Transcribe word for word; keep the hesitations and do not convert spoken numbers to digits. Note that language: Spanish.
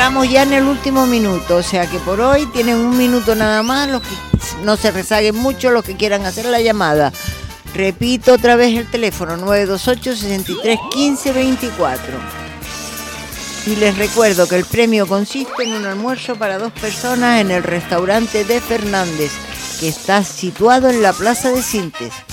entramos ya en el último minuto, o sea que por hoy tienen un minuto nada más, los que no se rezaguen mucho, los que quieran hacer la llamada. Repito otra vez el teléfono, nueve dos ocho, seis tres, uno cinco dos cuatro. Y les recuerdo que el premio consiste en un almuerzo para dos personas en el restaurante de Fernández, que está situado en la Plaza de Sintes.